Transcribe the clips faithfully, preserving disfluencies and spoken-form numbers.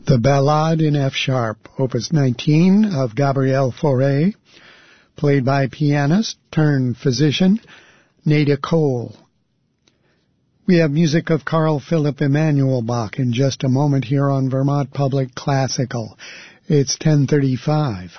The Ballade in F-sharp, Opus nineteen of Gabriel Fauré, played by pianist turned physician Nada Cole. We have music of Carl Philipp Emanuel Bach in just a moment here on Vermont Public Classical. It's ten thirty-five.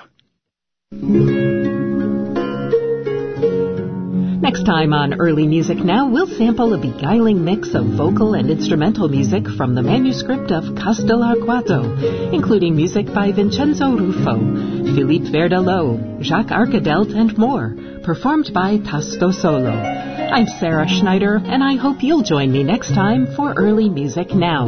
Next time on Early Music Now, we'll sample a beguiling mix of vocal and instrumental music from the manuscript of Castellarquato, including music by Vincenzo Ruffo, Philippe Verdalot, Jacques Arcadelt, and more, performed by Tasto Solo. I'm Sarah Schneider, and I hope you'll join me next time for Early Music Now.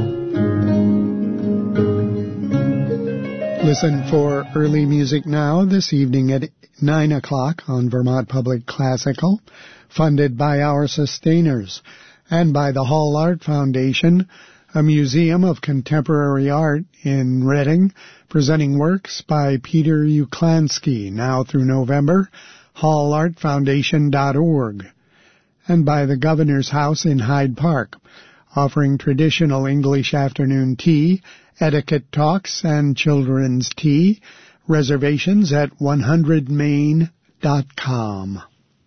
Listen for Early Music Now this evening at nine o'clock on Vermont Public Classical, funded by our sustainers, and by the Hall Art Foundation, a museum of contemporary art in Reading, presenting works by Peter Uklansky, now through November, hall art foundation dot org, and by the Governor's House in Hyde Park, offering traditional English afternoon tea, etiquette talks, and children's tea. Reservations at one hundred main dot com.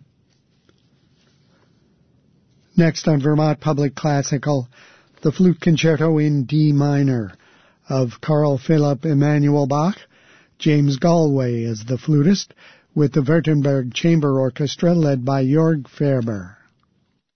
Next on Vermont Public Classical, the Flute Concerto in D minor of Carl Philipp Emanuel Bach, James Galway as the flutist, with the Württemberg Chamber Orchestra led by Jörg Ferber.